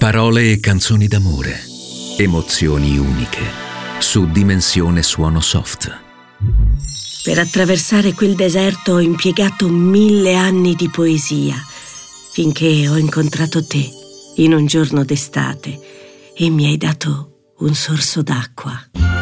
Parole e canzoni d'amore, emozioni uniche, su Dimensione Suono Soft. Per attraversare quel deserto ho impiegato 1000 anni di poesia, finché ho incontrato te in un giorno d'estate e mi hai dato un sorso d'acqua.